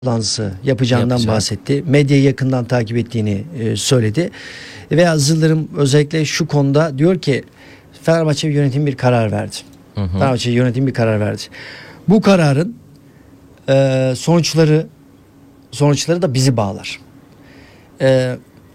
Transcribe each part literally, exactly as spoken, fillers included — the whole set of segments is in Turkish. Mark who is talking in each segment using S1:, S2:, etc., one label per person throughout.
S1: toplantısı yapacağından
S2: Yapacağım.
S1: bahsetti. Medyayı yakından takip ettiğini e, söyledi. Ve Aziz Yıldırım özellikle şu konuda diyor ki Fenerbahçe yönetim bir karar verdi.
S2: Hı hı.
S1: Fenerbahçe yönetim bir karar verdi. Bu kararın e, sonuçları sonuçları da bizi bağlar. E,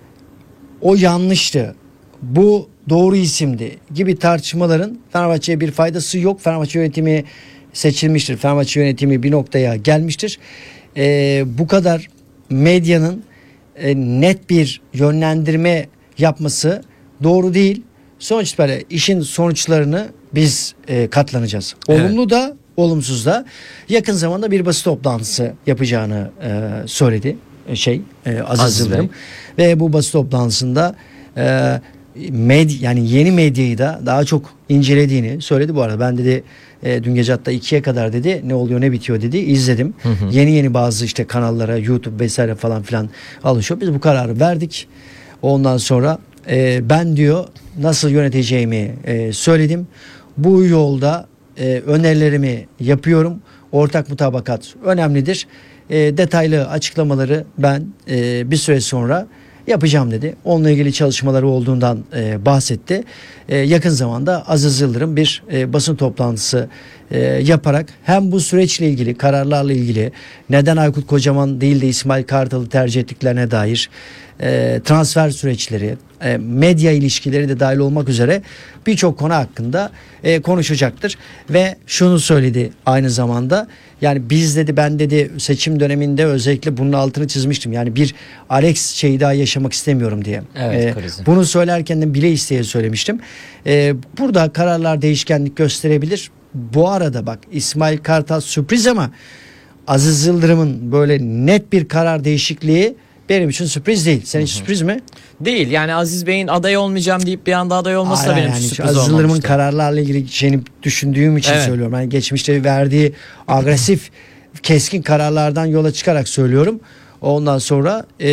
S1: o yanlıştı. Bu doğru isimdi gibi tartışmaların Fenerbahçe'ye bir faydası yok. Fenerbahçe yönetimi seçilmiştir. Fenerbahçe yönetimi bir noktaya gelmiştir. Ee, bu kadar medyanın e, net bir yönlendirme yapması doğru değil. Sonuç itibariyle işin sonuçlarını biz e, katlanacağız.
S2: Evet.
S1: Olumlu da olumsuz da yakın zamanda bir basın toplantısı yapacağını e, söyledi şey e, Aziz,
S2: Aziz
S1: Yıldırım. Ve bu basın toplantısında e, med yani yeni medyayı da daha çok incelediğini söyledi bu arada. Ben dedi e, dün gece hatta ikiye kadar dedi ne oluyor ne bitiyor dedi izledim. Hı hı. Yeni yeni bazı işte kanallara YouTube vesaire falan filan alışıyor. Biz bu kararı verdik. Ondan sonra e, ben diyor nasıl yöneteceğimi e, söyledim. Bu yolda e, önerilerimi yapıyorum. Ortak mutabakat önemlidir. E, detaylı açıklamaları ben e, bir süre sonra yapacağım dedi. Onunla ilgili çalışmaları olduğundan e, bahsetti. E, yakın zamanda Aziz Yıldırım bir e, basın toplantısı e, yaparak hem bu süreçle ilgili kararlarla ilgili neden Aykut Kocaman değil de İsmail Kartal'ı tercih ettiklerine dair e, transfer süreçleri, e, medya ilişkileri de dahil olmak üzere birçok konu hakkında e, konuşacaktır. Ve şunu söyledi aynı zamanda yani biz dedi ben dedi seçim döneminde özellikle bunun altını çizmiştim. Yani bir Alex şeyi daha yaşamak istemiyorum diye.
S2: Evet,
S1: ee, bunu söylerken de bile isteye söylemiştim. Ee, burada kararlar değişkenlik gösterebilir. Bu arada bak İsmail Kartal sürpriz ama Aziz Yıldırım'ın böyle net bir karar değişikliği benim için sürpriz değil. Senin için sürpriz mi?
S2: Değil yani Aziz Bey'in aday olmayacağım deyip bir anda aday olması da benim için
S1: yani
S2: sürpriz
S1: Aziz Yıldırım'ın
S2: olmamıştı.
S1: kararlarla ilgili şeyini düşündüğüm için
S2: Evet.
S1: söylüyorum. Yani geçmişte verdiği agresif keskin kararlardan yola çıkarak söylüyorum. Ondan sonra e,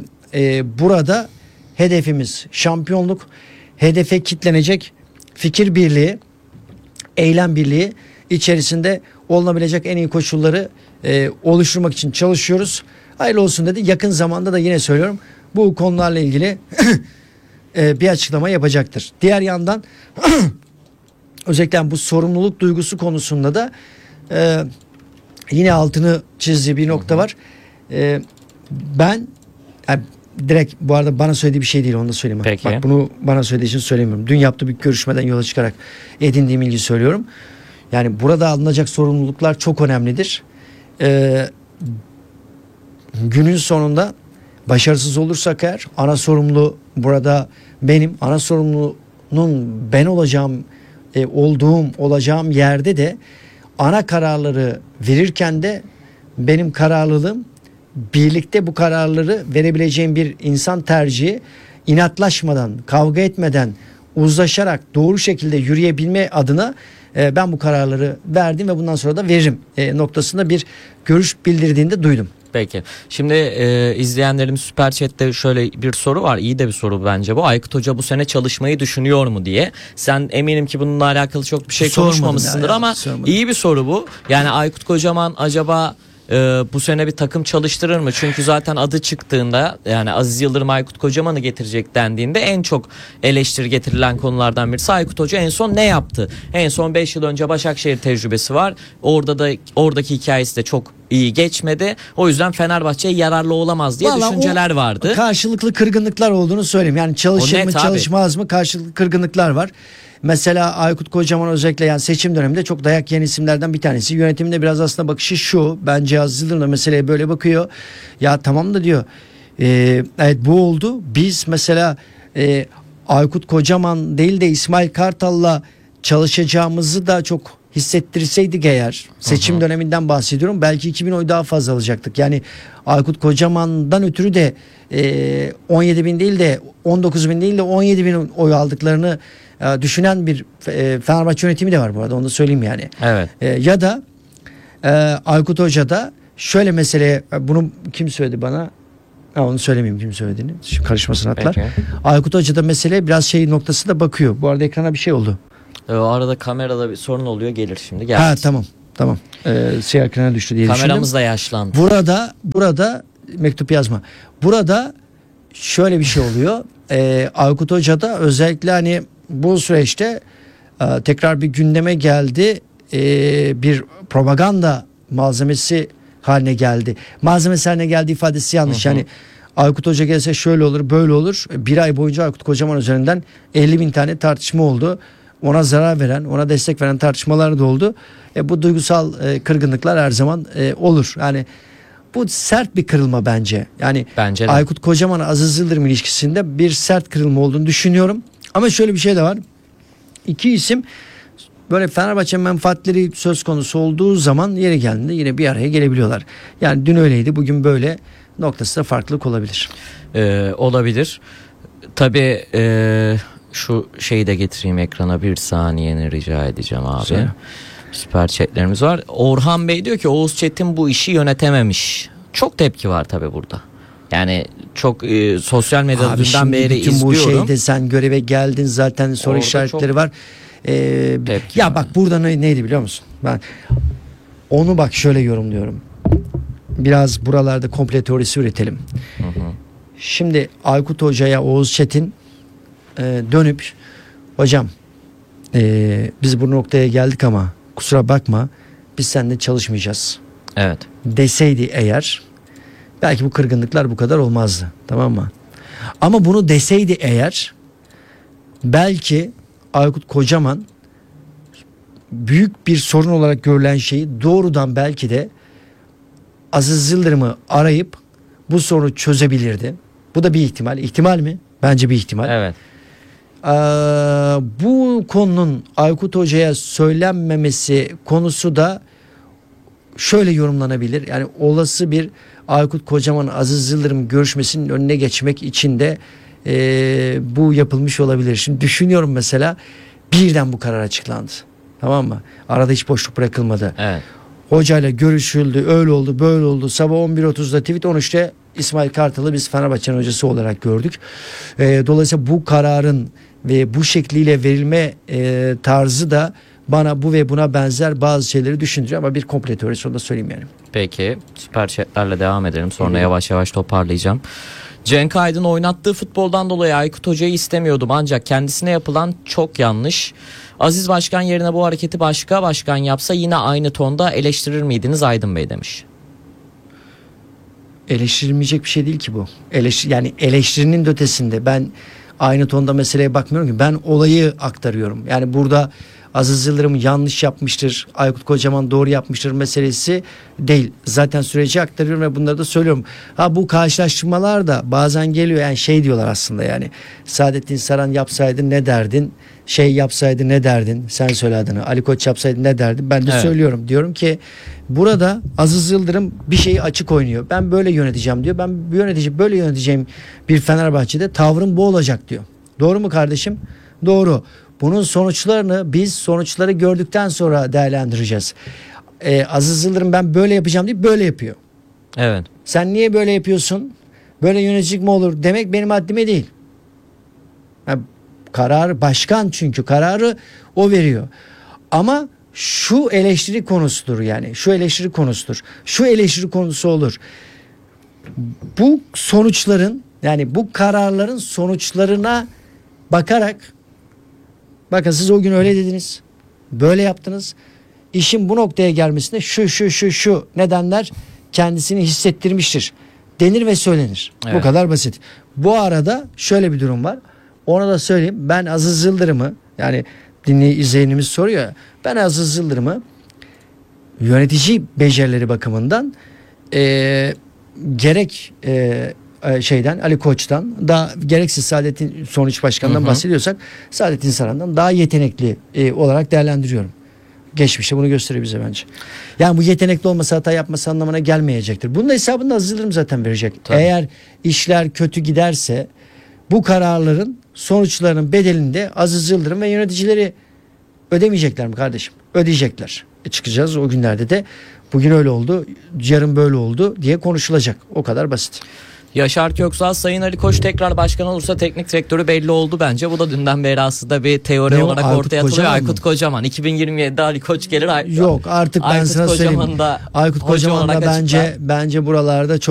S1: e, burada hedefimiz şampiyonluk. Hedefe kitlenecek fikir birliği, eylem birliği içerisinde olunabilecek en iyi koşulları e, oluşturmak için çalışıyoruz. Hayırlı olsun dedi. Yakın zamanda da yine söylüyorum bu konularla ilgili e, bir açıklama yapacaktır. Diğer yandan özellikle bu sorumluluk duygusu konusunda da e, yine altını çizdiği bir nokta var. E, ben yani direkt bu arada bana söylediği bir şey değil onu da söyleyeyim.
S2: Peki.
S1: Bak bunu bana söylediği için söylemiyorum. Dün yaptığı bir görüşmeden yola çıkarak edindiğim ilgi söylüyorum. Yani burada alınacak sorumluluklar çok önemlidir. E, günün sonunda başarısız olursak eğer ana sorumlu burada benim ana sorumlunun ben olacağım e, olduğum olacağım yerde de ana kararları verirken de benim kararlılığım birlikte bu kararları verebileceğim bir insan tercihi inatlaşmadan kavga etmeden uzlaşarak doğru şekilde yürüyebilme adına e, ben bu kararları verdim ve bundan sonra da veririm e, noktasında bir görüş bildirdiğinde duydum.
S2: Peki. Şimdi e, izleyenlerimiz Süper Chat'te şöyle bir soru var. İyi de bir soru bence bu. Aykut Hoca bu sene çalışmayı düşünüyor mu diye. Sen eminim ki bununla alakalı çok bir şey
S1: Sormadım
S2: konuşmamışsındır
S1: ya, ya,
S2: ama
S1: sormadım.
S2: iyi bir soru bu. Yani Aykut Kocaman acaba e, bu sene bir takım çalıştırır mı? Çünkü zaten adı çıktığında yani Aziz Yıldırım Aykut Kocaman'ı getirecek dendiğinde en çok eleştiri getirilen konulardan birisi Aykut Hoca en son ne yaptı? En son beş yıl önce Başakşehir tecrübesi var. Orada da oradaki hikayesi de çok iyi geçmedi. O yüzden Fenerbahçe'ye yararlı olamaz diye
S1: Vallahi
S2: düşünceler
S1: o
S2: vardı.
S1: Karşılıklı kırgınlıklar olduğunu söyleyeyim. Yani çalışır
S2: O
S1: mı
S2: net abi.
S1: çalışmaz mı karşılıklı kırgınlıklar var. Mesela Aykut Kocaman özellikle yani seçim döneminde çok dayak yiyen isimlerden bir tanesi. Yönetimde biraz aslında bakışı şu. Bence Aziz Yıldırım da meseleye böyle bakıyor. Ya tamam da diyor. E, evet bu oldu. Biz mesela e, Aykut Kocaman değil de İsmail Kartal'la çalışacağımızı da çok hissettirseydik eğer seçim hı hı. döneminden bahsediyorum belki iki bin oy daha fazla alacaktık. Yani Aykut Kocaman'dan ötürü de e, on yedi bin değil de on dokuz bin değil de on yedi bin oy aldıklarını e, düşünen bir e, Fenerbahçe yönetimi de var bu arada onu da söyleyeyim yani.
S2: Evet.
S1: E, ya da e, Aykut Hoca da şöyle meseleye bunu kim söyledi bana? Ha, onu söylemeyeyim kim söylediğini. Şu karışmasın hatlar.
S2: Peki.
S1: Aykut Hoca da meseleye biraz şey noktası da bakıyor. Bu arada ekrana bir şey oldu.
S2: O arada kamerada bir sorun oluyor gelir şimdi. Gelsin.
S1: Ha tamam. Tamam. Ee, siyah ekrana düştü diye
S2: Kameramız
S1: düşündüm.
S2: da yaşlandı.
S1: Burada burada mektup yazma. Burada şöyle bir şey oluyor. Ee, Aykut Hoca da özellikle hani bu süreçte e, tekrar bir gündeme geldi. Ee, bir propaganda malzemesi haline geldi. Malzemesi haline geldi ifadesi yanlış.
S2: Hı hı.
S1: Yani Aykut Hoca gelse şöyle olur böyle olur. Bir ay boyunca Aykut Kocaman üzerinden elli bin tane tartışma oldu. Ona zarar veren, ona destek veren tartışmalar da oldu. E, bu duygusal e, kırgınlıklar her zaman e, olur. Yani bu sert bir kırılma bence. Yani
S2: Bence de.
S1: Aykut Kocaman Aziz Yıldırım ilişkisinde bir sert kırılma olduğunu düşünüyorum. Ama şöyle bir şey de var. İki isim böyle Fenerbahçe menfaatleri söz konusu olduğu zaman yeri geldiğinde yine bir araya gelebiliyorlar. Yani dün öyleydi, bugün böyle, noktası da farklılık olabilir.
S2: Ee, olabilir. Tabii e, şu şeyi de getireyim ekrana, bir saniyeni rica edeceğim abi.
S1: Söyle.
S2: Süper chatlerimiz var. Orhan Bey diyor ki Oğuz Çetin bu işi yönetememiş. Çok tepki var tabii burada. Yani çok e, sosyal medyada
S1: Abi
S2: dünden
S1: şimdi
S2: beri
S1: bütün
S2: izliyorum.
S1: bu şeyde sen göreve geldin zaten, soru
S2: Orada
S1: işaretleri
S2: çok
S1: var. Ee,
S2: tepki
S1: ya
S2: var.
S1: bak burada ne, neydi biliyor musun? Ben onu bak şöyle yorumluyorum. Biraz buralarda komple teorisi üretelim.
S2: Hı hı.
S1: Şimdi Aykut Hoca'ya Oğuz Çetin e, dönüp hocam e, biz bu noktaya geldik ama kusura bakma biz seninle çalışmayacağız
S2: Evet.
S1: deseydi eğer, belki bu kırgınlıklar bu kadar olmazdı, tamam mı? Ama bunu deseydi eğer, belki Aykut Kocaman büyük bir sorun olarak görülen şeyi doğrudan belki de Aziz Yıldırım'ı arayıp bu sorunu çözebilirdi. Bu da bir ihtimal. İhtimal mi? Bence bir ihtimal.
S2: Evet.
S1: Ee, bu konunun Aykut Hoca'ya söylenmemesi konusu da şöyle yorumlanabilir. Yani olası bir Aykut Kocaman Aziz Yıldırım görüşmesinin önüne geçmek için de e, bu yapılmış olabilir. Şimdi düşünüyorum, mesela birden bu karar açıklandı. Tamam mı? Arada hiç boşluk bırakılmadı.
S2: Evet.
S1: Hocayla görüşüldü, öyle oldu, böyle oldu. Sabah on bir otuzda tweet, on üçte İsmail Kartal'ı biz Fenerbahçe'nin hocası olarak gördük. E, dolayısıyla bu kararın ve bu şekliyle verilme e, tarzı da bana bu ve buna benzer bazı şeyleri düşündürüyor, ama bir komple teorisi, onu da söyleyeyim yani.
S2: Peki süper chatlerle devam edelim. Sonra
S1: Evet.
S2: yavaş yavaş toparlayacağım. Cenk Aydın oynattığı futboldan dolayı Aykut Hoca'yı istemiyordum ancak kendisine yapılan çok yanlış. Aziz Başkan yerine bu hareketi başka başkan yapsa yine aynı tonda eleştirir miydiniz Aydın Bey demiş.
S1: Eleştirilmeyecek bir şey değil ki bu. Eleştir, yani eleştirinin de ötesinde, ben aynı tonda meseleye bakmıyorum ki, ben olayı aktarıyorum. Yani burada Aziz Yıldırım yanlış yapmıştır, Aykut Kocaman doğru yapmıştır meselesi değil. Zaten süreci aktarıyorum ve bunları da söylüyorum. Ha, bu karşılaştırmalar da bazen geliyor, yani şey diyorlar aslında, yani Saadettin Saran yapsaydı ne derdin? Şey yapsaydı ne derdin? Sen söyle adını. Ali Koç yapsaydı ne derdin? Ben de
S2: Evet.
S1: söylüyorum. Diyorum ki burada Aziz Yıldırım bir şeyi açık oynuyor. Ben böyle yöneteceğim diyor. Ben bir yönetici böyle yöneteceğim bir Fenerbahçe'de tavrım bu olacak diyor. Doğru mu kardeşim? Doğru. Bunun sonuçlarını biz sonuçları gördükten sonra değerlendireceğiz. Ee, Aziz Yıldırım ben böyle yapacağım deyip böyle yapıyor.
S2: Evet.
S1: Sen niye böyle yapıyorsun? Böyle yöneticilik mi olur? Demek benim haddime değil. Yani karar başkan, çünkü kararı o veriyor. Ama şu eleştiri konusudur yani. Şu eleştiri konusudur. Şu eleştiri konusu olur. Bu sonuçların, yani bu kararların sonuçlarına bakarak, bakın siz o gün öyle dediniz, böyle yaptınız. İşin bu noktaya gelmesinde şu şu şu şu nedenler kendisini hissettirmiştir denir ve söylenir.
S2: Evet.
S1: Bu kadar basit. Bu arada şöyle bir durum var. Ona da söyleyeyim. Ben Aziz Yıldırım'ı, yani dinleyici izleyenimiz soruyor ya, ben Aziz Yıldırım'ı yönetici becerileri bakımından e, gerek e, şeyden, Ali Koç'tan da, gereksiz Saadettin Sonuç Başkan'dan
S2: Hı hı.
S1: bahsediyorsak Saadettin Saran'dan daha yetenekli e, olarak değerlendiriyorum. Geçmişte bunu gösteriyor bize bence. Yani bu yetenekli olmasa, hata yapması anlamına gelmeyecektir. Bunun hesabını da Aziz Yıldırım zaten verecek.
S2: Tabii.
S1: Eğer işler kötü giderse bu kararların sonuçlarının bedelini de Aziz Yıldırım ve yöneticileri ödemeyecekler mi kardeşim? Ödeyecekler. E çıkacağız o günlerde de, bugün öyle oldu, yarın böyle oldu diye konuşulacak. O kadar basit.
S2: Yaşar Köksal, Sayın Ali Koç tekrar başkan olursa teknik direktörü belli oldu bence. Bu da dünden beri aslında bir teori
S1: Ne o,
S2: olarak
S1: Aykut
S2: ortaya atılıyor.
S1: Kocaman mı?
S2: Aykut Kocaman. iki bin yirmi yedide Ali Koç gelir. Ay-
S1: Yok artık ben
S2: Aykut
S1: sana
S2: Kocaman
S1: söyleyeyim.
S2: da
S1: Aykut
S2: hoca
S1: Kocaman da
S2: olarak
S1: bence
S2: açıklar.
S1: bence buralarda çok